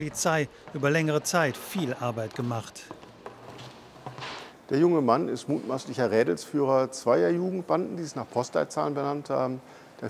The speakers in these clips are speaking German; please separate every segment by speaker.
Speaker 1: Polizei über längere Zeit viel Arbeit gemacht.
Speaker 2: Der junge Mann ist mutmaßlicher Rädelsführer zweier Jugendbanden, die sich nach Postleitzahlen benannt haben. Der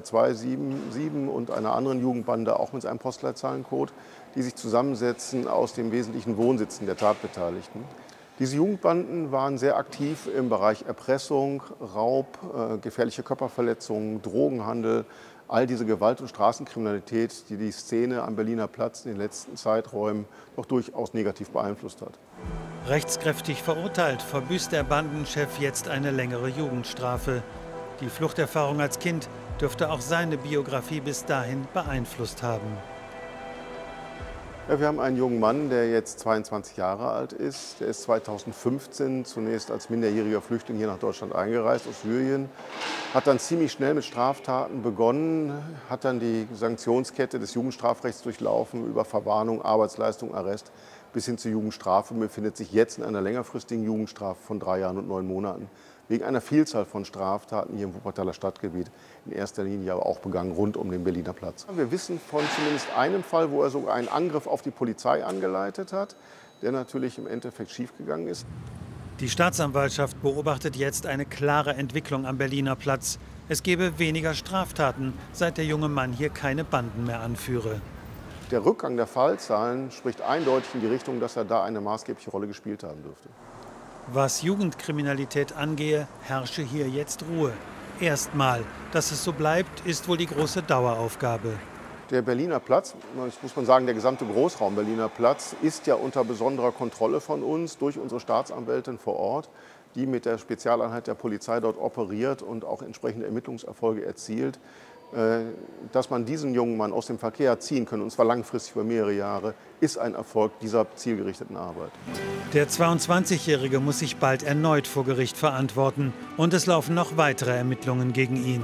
Speaker 2: 42277 und einer anderen Jugendbande auch mit einem Postleitzahlencode, die sich zusammensetzen aus den wesentlichen Wohnsitzen der Tatbeteiligten. Diese Jugendbanden waren sehr aktiv im Bereich Erpressung, Raub, gefährliche Körperverletzungen, Drogenhandel, all diese Gewalt- und Straßenkriminalität, die die Szene am Berliner Platz in den letzten Zeiträumen doch durchaus negativ beeinflusst hat.
Speaker 1: Rechtskräftig verurteilt, verbüßt der Bandenchef jetzt eine längere Jugendstrafe. Die Fluchterfahrung als Kind dürfte auch seine Biografie bis dahin beeinflusst haben.
Speaker 2: Ja, wir haben einen jungen Mann, der jetzt 22 Jahre alt ist. Der ist 2015 zunächst als minderjähriger Flüchtling hier nach Deutschland eingereist aus Syrien. Hat dann ziemlich schnell mit Straftaten begonnen, hat dann die Sanktionskette des Jugendstrafrechts durchlaufen über Verwarnung, Arbeitsleistung, Arrest bis hin zur Jugendstrafe und befindet sich jetzt in einer längerfristigen Jugendstrafe von 3 Jahren und 9 Monaten. Wegen einer Vielzahl von Straftaten hier im Wuppertaler Stadtgebiet, in erster Linie aber auch begangen rund um den Berliner Platz. Wir wissen von zumindest einem Fall, wo er sogar einen Angriff auf die Polizei angeleitet hat, der natürlich im Endeffekt schiefgegangen ist.
Speaker 1: Die Staatsanwaltschaft beobachtet jetzt eine klare Entwicklung am Berliner Platz. Es gebe weniger Straftaten, seit der junge Mann hier keine Banden mehr anführe.
Speaker 2: Der Rückgang der Fallzahlen spricht eindeutig in die Richtung, dass er da eine maßgebliche Rolle gespielt haben dürfte.
Speaker 1: Was Jugendkriminalität angehe, herrsche hier jetzt Ruhe. Erstmal, dass es so bleibt, ist wohl die große Daueraufgabe.
Speaker 2: Der Berliner Platz, das muss man sagen, der gesamte Großraum Berliner Platz, ist ja unter besonderer Kontrolle von uns durch unsere Staatsanwältin vor Ort, die mit der Spezialeinheit der Polizei dort operiert und auch entsprechende Ermittlungserfolge erzielt. Dass man diesen jungen Mann aus dem Verkehr ziehen kann, und zwar langfristig über mehrere Jahre, ist ein Erfolg dieser zielgerichteten Arbeit.
Speaker 1: Der 22-Jährige muss sich bald erneut vor Gericht verantworten. Und es laufen noch weitere Ermittlungen gegen ihn.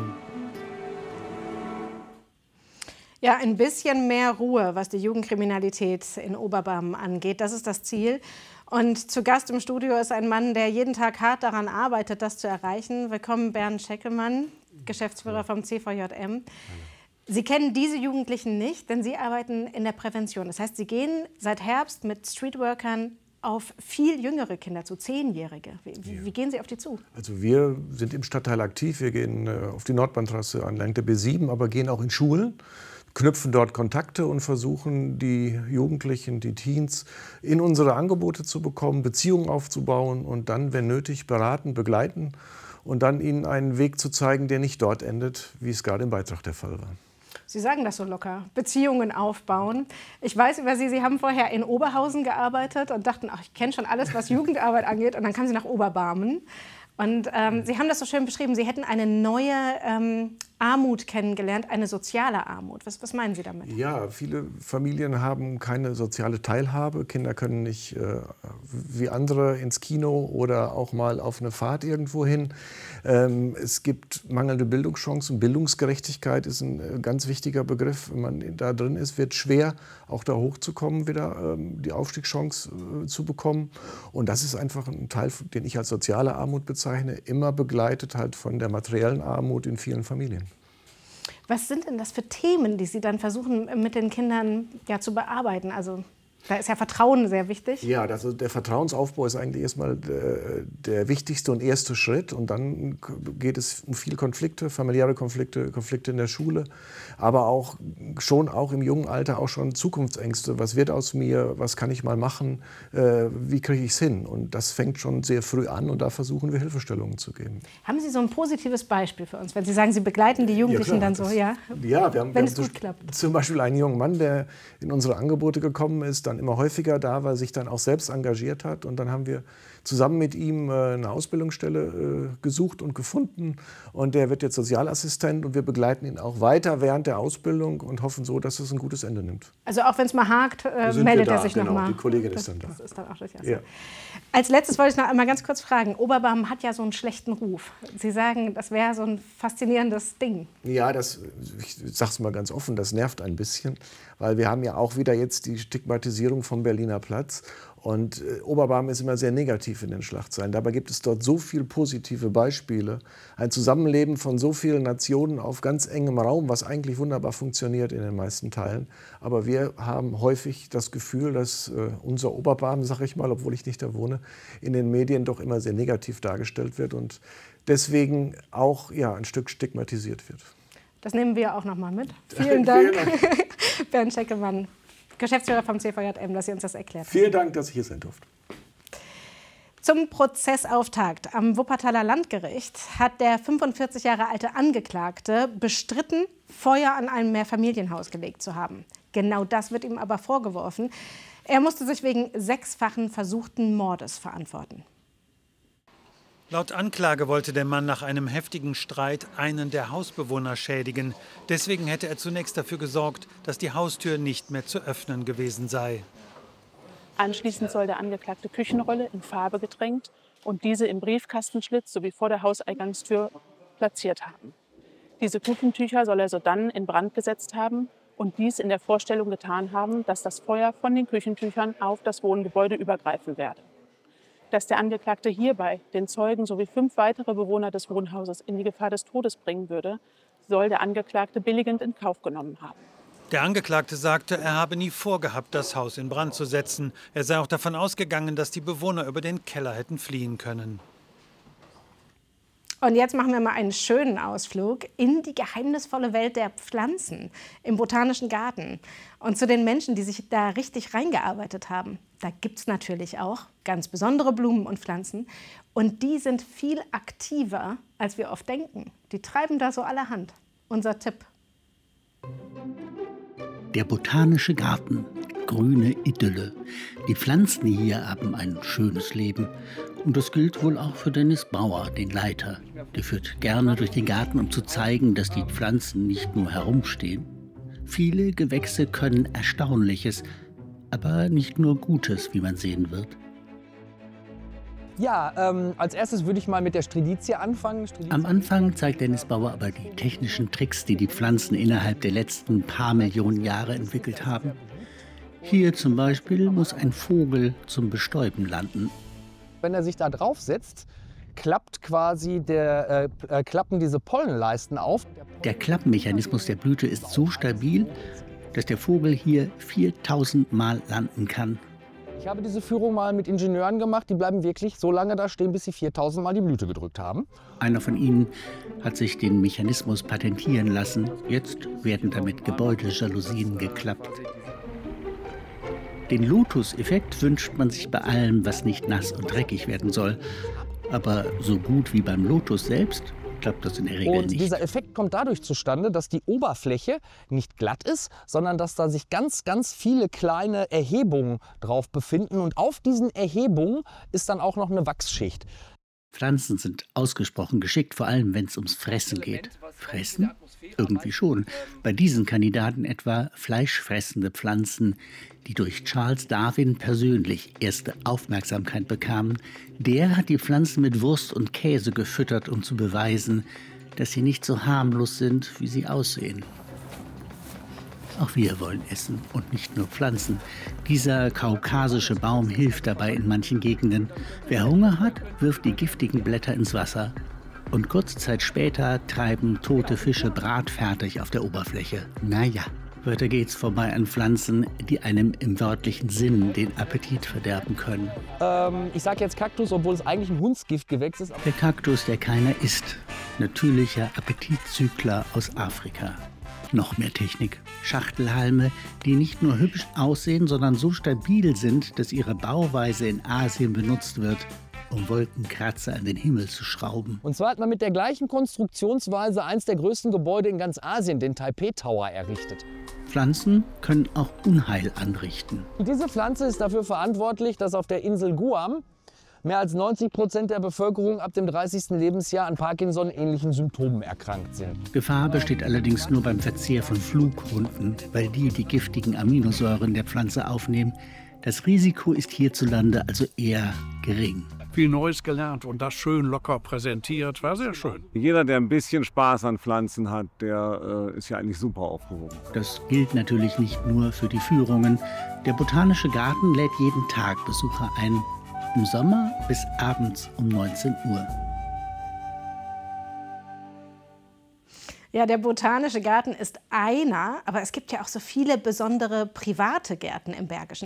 Speaker 3: Ja, ein bisschen mehr Ruhe, was die Jugendkriminalität in Oberbarmen angeht. Das ist das Ziel. Und zu Gast im Studio ist ein Mann, der jeden Tag hart daran arbeitet, das zu erreichen. Willkommen, Bernd Scheckelmann, Geschäftsführer vom CVJM. Sie kennen diese Jugendlichen nicht, denn Sie arbeiten in der Prävention. Das heißt, Sie gehen seit Herbst mit Streetworkern auf viel jüngere Kinder zu, 10-Jährige. Wie gehen Sie auf die zu?
Speaker 4: Also wir sind im Stadtteil aktiv. Wir gehen auf die Nordbahntrasse entlang der B7, aber gehen auch in Schulen, knüpfen dort Kontakte und versuchen, die Jugendlichen, die Teens in unsere Angebote zu bekommen, Beziehungen aufzubauen und dann, wenn nötig, beraten, begleiten und dann ihnen einen Weg zu zeigen, der nicht dort endet, wie es gerade im Beitrag der Fall war.
Speaker 3: Sie sagen das so locker, Beziehungen aufbauen. Ich weiß über Sie, Sie haben vorher in Oberhausen gearbeitet und dachten, ach, ich kenne schon alles, was Jugendarbeit angeht. Und dann kamen Sie nach Oberbarmen. Und Sie haben das so schön beschrieben, Sie hätten eine neue Armut kennengelernt, eine soziale Armut. Was meinen Sie damit?
Speaker 4: Ja, viele Familien haben keine soziale Teilhabe. Kinder können nicht wie andere ins Kino oder auch mal auf eine Fahrt irgendwo hin. Es gibt mangelnde Bildungschancen. Bildungsgerechtigkeit ist ein ganz wichtiger Begriff. Wenn man da drin ist, wird es schwer, auch da hochzukommen, wieder die Aufstiegschance zu bekommen. Und das ist einfach ein Teil, den ich als soziale Armut bezeichne, immer begleitet halt von der materiellen Armut in vielen Familien.
Speaker 3: Was sind denn das für Themen, die Sie dann versuchen, mit den Kindern ja, zu bearbeiten? Also da ist ja Vertrauen sehr wichtig.
Speaker 4: Ja, also der Vertrauensaufbau ist eigentlich erstmal der wichtigste und erste Schritt. Und dann geht es um viele Konflikte, familiäre Konflikte, Konflikte in der Schule, aber auch schon auch im jungen Alter auch schon Zukunftsängste. Was wird aus mir? Was kann ich mal machen? Wie kriege ich es hin? Und das fängt schon sehr früh an und da versuchen wir Hilfestellungen zu geben.
Speaker 3: Haben Sie so ein positives Beispiel für uns, wenn Sie sagen, Sie begleiten die Jugendlichen dann so? Ja,
Speaker 4: ja, wir haben
Speaker 3: wenn es gut klappt.
Speaker 4: Zum Beispiel einen jungen Mann, der in unsere Angebote gekommen ist, dann immer häufiger da, weil er sich dann auch selbst engagiert hat. Und dann haben wir zusammen mit ihm eine Ausbildungsstelle gesucht und gefunden. Und der wird jetzt Sozialassistent und wir begleiten ihn auch weiter während der Ausbildung und hoffen so, dass es ein gutes Ende nimmt.
Speaker 3: Also auch wenn es mal hakt, meldet er sich
Speaker 4: genau,
Speaker 3: nochmal.
Speaker 4: Die Kollegin ist dann da.
Speaker 3: Das ist dann auch durchaus.
Speaker 4: Ja.
Speaker 3: Als letztes wollte ich noch einmal ganz kurz fragen. Oberbarmen hat ja so einen schlechten Ruf. Sie sagen, das wäre so ein faszinierendes Ding.
Speaker 4: Ja, ich sage es mal ganz offen, das nervt ein bisschen, weil wir haben ja auch wieder jetzt die Stigmatisierung vom Berliner Platz. Und Oberbarm ist immer sehr negativ in den Schlagzeilen. Dabei gibt es dort so viele positive Beispiele. Ein Zusammenleben von so vielen Nationen auf ganz engem Raum, was eigentlich wunderbar funktioniert in den meisten Teilen. Aber wir haben häufig das Gefühl, dass unser Oberbarm, sag ich mal, obwohl ich nicht da wohne, in den Medien doch immer sehr negativ dargestellt wird und deswegen auch ein Stück stigmatisiert wird.
Speaker 3: Das nehmen wir auch noch mal mit. Vielen Dank, Bernd Scheckemann, Geschäftsführer vom CVJM, dass Sie uns das erklärt haben.
Speaker 4: Vielen Dank, dass ich hier sein durfte.
Speaker 3: Zum Prozessauftakt am Wuppertaler Landgericht hat der 45 Jahre alte Angeklagte bestritten, Feuer an einem Mehrfamilienhaus gelegt zu haben. Genau das wird ihm aber vorgeworfen. Er musste sich wegen 6-fachen versuchten Mordes verantworten.
Speaker 1: Laut Anklage wollte der Mann nach einem heftigen Streit einen der Hausbewohner schädigen. Deswegen hätte er zunächst dafür gesorgt, dass die Haustür nicht mehr zu öffnen gewesen sei.
Speaker 5: Anschließend soll der Angeklagte Küchenrolle in Farbe getränkt und diese im Briefkastenschlitz sowie vor der Hauseingangstür platziert haben. Diese Küchentücher soll er sodann in Brand gesetzt haben und dies in der Vorstellung getan haben, dass das Feuer von den Küchentüchern auf das Wohngebäude übergreifen werde. Dass der Angeklagte hierbei den Zeugen sowie 5 weitere Bewohner des Wohnhauses in die Gefahr des Todes bringen würde, soll der Angeklagte billigend in Kauf genommen haben.
Speaker 1: Der Angeklagte sagte, er habe nie vorgehabt, das Haus in Brand zu setzen. Er sei auch davon ausgegangen, dass die Bewohner über den Keller hätten fliehen können.
Speaker 3: Und jetzt machen wir mal einen schönen Ausflug in die geheimnisvolle Welt der Pflanzen im Botanischen Garten. Und zu den Menschen, die sich da richtig reingearbeitet haben. Da gibt es natürlich auch ganz besondere Blumen und Pflanzen. Und die sind viel aktiver, als wir oft denken. Die treiben da so allerhand. Unser Tipp.
Speaker 6: Der Botanische Garten. Grüne Idylle. Die Pflanzen hier haben ein schönes Leben. Und das gilt wohl auch für Dennis Bauer, den Leiter. Der führt gerne durch den Garten, um zu zeigen, dass die Pflanzen nicht nur herumstehen. Viele Gewächse können Erstaunliches, aber nicht nur Gutes, wie man sehen wird.
Speaker 7: Ja, als erstes würde ich mal mit der Strelitzia anfangen.
Speaker 6: Am Anfang zeigt Dennis Bauer aber die technischen Tricks, die die Pflanzen innerhalb der letzten paar Millionen Jahre entwickelt haben. Hier zum Beispiel muss ein Vogel zum Bestäuben landen.
Speaker 7: Wenn er sich da drauf setzt, klappt quasi klappen diese Pollenleisten auf.
Speaker 6: Der Klappmechanismus der Blüte ist so stabil, dass der Vogel hier 4000 Mal landen kann.
Speaker 7: Ich habe diese Führung mal mit Ingenieuren gemacht, die bleiben wirklich so lange da stehen, bis sie 4000 Mal die Blüte gedrückt haben.
Speaker 6: Einer von ihnen hat sich den Mechanismus patentieren lassen. Jetzt werden damit Gebäudejalousien geklappt. Den Lotus-Effekt wünscht man sich bei allem, was nicht nass und dreckig werden soll. Aber so gut wie beim Lotus selbst klappt das in der Regel nicht.
Speaker 7: Und dieser Effekt kommt dadurch zustande, dass die Oberfläche nicht glatt ist, sondern dass da sich ganz, ganz viele kleine Erhebungen drauf befinden. Und auf diesen Erhebungen ist dann auch noch eine Wachsschicht.
Speaker 6: Pflanzen sind ausgesprochen geschickt, vor allem wenn es ums Fressen geht. Fressen? Irgendwie schon. Bei diesen Kandidaten etwa fleischfressende Pflanzen, die durch Charles Darwin persönlich erste Aufmerksamkeit bekamen. Der hat die Pflanzen mit Wurst und Käse gefüttert, um zu beweisen, dass sie nicht so harmlos sind, wie sie aussehen. Auch wir wollen essen und nicht nur Pflanzen. Dieser kaukasische Baum hilft dabei in manchen Gegenden. Wer Hunger hat, wirft die giftigen Blätter ins Wasser. Und kurze Zeit später treiben tote Fische bratfertig auf der Oberfläche. Naja, weiter geht's vorbei an Pflanzen, die einem im wörtlichen Sinn den Appetit verderben können.
Speaker 7: Ich sage jetzt Kaktus, obwohl es eigentlich ein Hundsgiftgewächs ist.
Speaker 6: Der Kaktus, der keiner isst. Natürlicher Appetitzügler aus Afrika. Noch mehr Technik. Schachtelhalme, die nicht nur hübsch aussehen, sondern so stabil sind, dass ihre Bauweise in Asien benutzt wird, um Wolkenkratzer an den Himmel zu schrauben.
Speaker 7: Und zwar hat man mit der gleichen Konstruktionsweise eins der größten Gebäude in ganz Asien, den Taipei Tower, errichtet.
Speaker 6: Pflanzen können auch Unheil anrichten.
Speaker 7: Diese Pflanze ist dafür verantwortlich, dass auf der Insel Guam mehr als 90% der Bevölkerung ab dem 30. Lebensjahr an Parkinson-ähnlichen Symptomen erkrankt sind.
Speaker 6: Gefahr besteht allerdings nur beim Verzehr von Flughunden, weil die giftigen Aminosäuren der Pflanze aufnehmen. Das Risiko ist hierzulande also eher gering.
Speaker 8: viel Neues gelernt und das schön locker präsentiert. War sehr schön.
Speaker 9: Jeder, der ein bisschen Spaß an Pflanzen hat, der ist ja eigentlich super aufgehoben.
Speaker 6: Das gilt natürlich nicht nur für die Führungen. Der Botanische Garten lädt jeden Tag Besucher ein. Im Sommer bis abends um 19 Uhr.
Speaker 3: Ja, der Botanische Garten ist einer, aber es gibt ja auch so viele besondere private Gärten im Bergischen.